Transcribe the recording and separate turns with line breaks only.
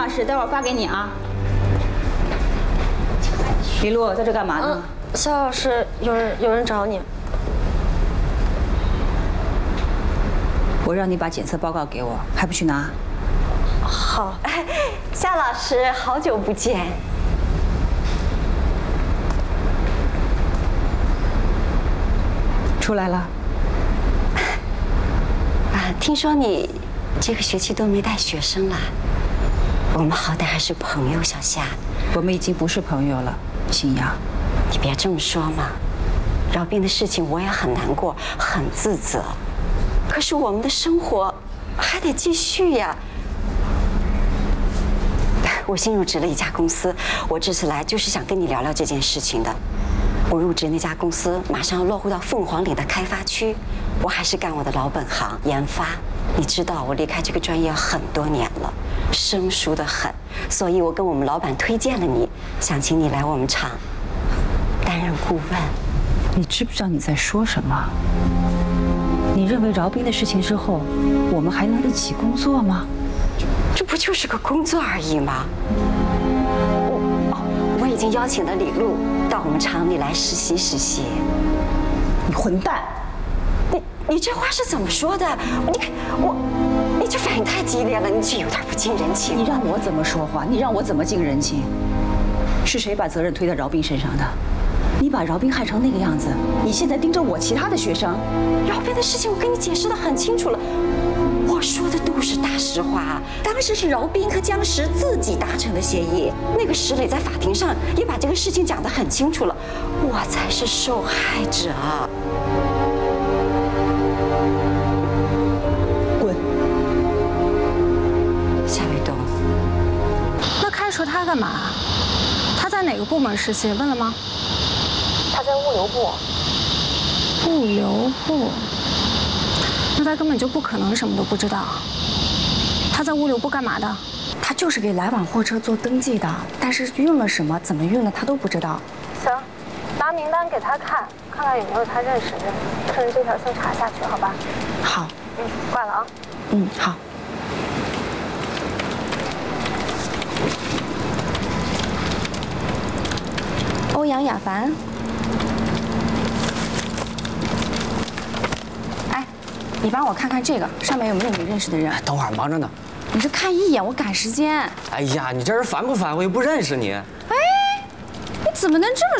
老师，待会儿发给你啊。李璐在这干嘛呢？
肖老师，有人找你。
我让你把检测报告给我，还不去拿？
好。
肖老师，好久不见。
出来了。
听说你这个学期都没带学生了，我们好歹还是朋友，小夏。
我们已经不是朋友了，新阳。
你别这么说嘛，饶斌的事情我也很难过，很自责。可是我们的生活还得继续呀。我新入职了一家公司，我这次来就是想跟你聊聊这件事情的。我入职那家公司马上要落户到凤凰岭的开发区，我还是干我的老本行研发。你知道我离开这个专业很多年了，生疏得很，所以我跟我们老板推荐了你，想请你来我们厂担任顾问。
你知不知道你在说什么？你认为饶斌的事情之后，我们还能一起工作吗？
这不就是个工作而已吗？我已经邀请了李璐到我们厂里来实习实习。
你混蛋！
你这话是怎么说的？你这反应太激烈了，你这有点不近人情。
你让我怎么说话？你让我怎么尽人情？是谁把责任推到饶斌身上的？你把饶斌害成那个样子，你现在盯着我其他的学生。
饶斌的事情我跟你解释得很清楚了，我说的都是大实话。当时是饶斌和江石自己达成的协议，那个石磊在法庭上也把这个事情讲得很清楚了，我才是受害者。
滚！
夏卫东，
那开除他干嘛？他在哪个部门实习？问了吗？他在物流部。物流部？那他根本就不可能什么都不知道。他在物流部干嘛的？
他就是给来往货车做登记的，但是运了什么、怎么运的他都不知道。
行，拿名单给他看，看看有没有他认识的人，顺着这条线查下去，好吧？
好。
挂了啊。
好。欧阳雅凡。哎，你帮我看看这个上面有没有你认识的人。
等会儿忙着呢。
你就看一眼，我赶时间。
哎呀，你这人烦不烦？我又不认识你。
哎，你怎么能这么